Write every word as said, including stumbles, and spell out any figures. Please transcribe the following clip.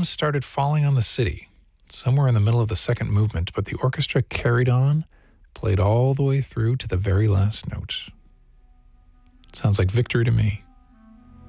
bombs started falling on the city, somewhere in the middle of the second movement, but the orchestra carried on, played all the way through to the very last note. Sounds like victory to me.